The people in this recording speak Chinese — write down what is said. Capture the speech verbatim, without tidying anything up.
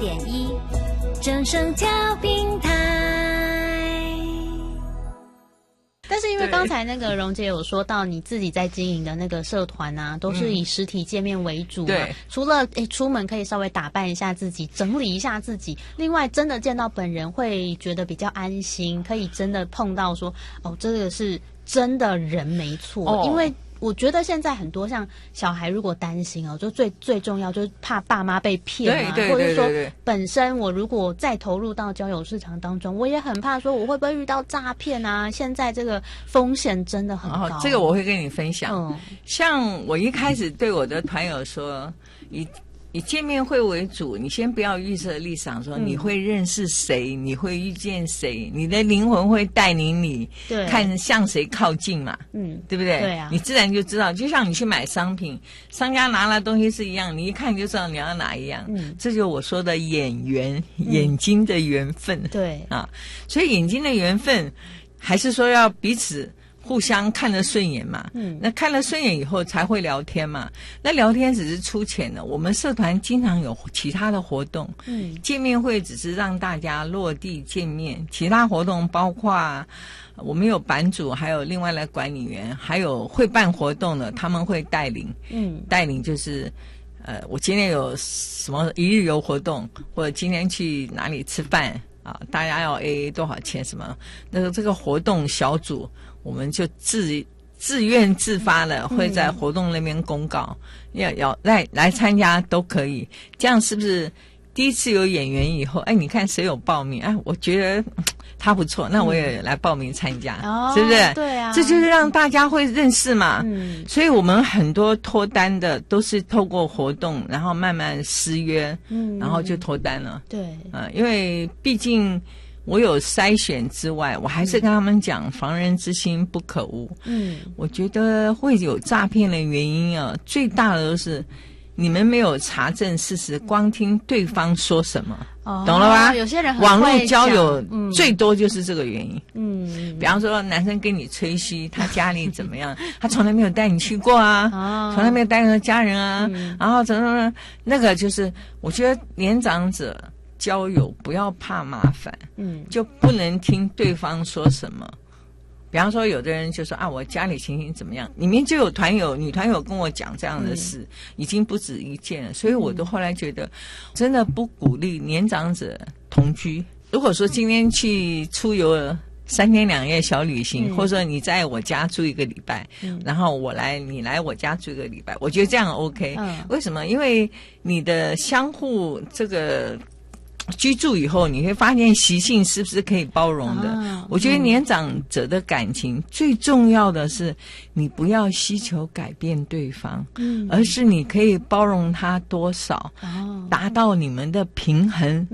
点一，正声调频台。 但是因为刚才那个蓉姐有说到，你自己在经营的那个社团啊，都是以实体见面为主嘛。 对， 除了诶出门可以稍微打扮一下自己，整理一下自己，另外真的见到本人会觉得比较安心，可以真的碰到说哦，这个是真的人没错， 哦、 因为。我觉得现在很多像小孩如果担心哦，就最最重要就是怕爸妈被骗啊， 对对对对对， 或者是说本身我如果再投入到交友市场当中，我也很怕说我会不会遇到诈骗啊？现在这个风险真的很高。 哦，这个我会跟你分享。 嗯， 像我一开始对我的团友说，以以见面会为主，你先不要预设立场说你会认识谁、嗯、你会遇见谁，你的灵魂会带领你看向谁靠近嘛，嗯，对不对？ 对啊， 你自然就知道，就像你去买商品，商家拿了东西是一样，你一看就知道你要哪一样，嗯，这就是我说的眼缘，眼睛的缘分， 嗯、对啊，所以眼睛的缘分还是说要彼此互相看得顺眼嘛，嗯，那看了顺眼以后才会聊天嘛。那聊天只是粗浅的，我们社团经常有其他的活动，嗯，见面会只是让大家落地见面，其他活动包括我们有版主，还有另外的管理员，还有会办活动的，他们会带领，嗯，带领就是呃，我今天有什么一日游活动，或者今天去哪里吃饭啊，大家要 A A 多少钱什么，那个这个活动小组。我们就自自愿自发的会在活动那边公告，嗯、要要来来参加都可以。这样是不是第一次有演员以后，哎，你看谁有报名？哎，我觉得他不错，那我也来报名参加，嗯、是不是？ 对啊， 这就是让大家会认识嘛。嗯，所以我们很多脱单的都是透过活动，然后慢慢私约，嗯，然后就脱单了。 对， 嗯、呃，因为毕竟。我有筛选之外，我还是跟他们讲防人之心不可无。嗯，我觉得会有诈骗的原因啊，最大的都是你们没有查证事实，光听对方说什么，哦、懂了吧？ 有些人很网络交友最多就是这个原因。 嗯， 比方说男生跟你吹嘘他家里怎么样，他从来没有带你去过啊，哦、从来没有带你的家人啊，嗯、然后怎么怎么那个就是我觉得年长者。交友不要怕麻烦，嗯，就不能听对方说什么。比方说，有的人就说啊，我家里情形怎么样？里面就有团友、女团友跟我讲这样的事，嗯、已经不止一件了。所以我都后来觉得，真的不鼓励年长者同居。如果说今天去出游了三天两夜小旅行，嗯、或者说你在我家住一个礼拜，嗯、然后我来，你来我家住一个礼拜，我觉得这样 OK。嗯、为什么？因为你的相互这个。居住以后，你会发现习性是不是可以包容的？啊、我觉得年长者的感情、嗯、最重要的是，你不要希求改变对方，嗯，而是你可以包容他多少，哦、达到你们的平衡。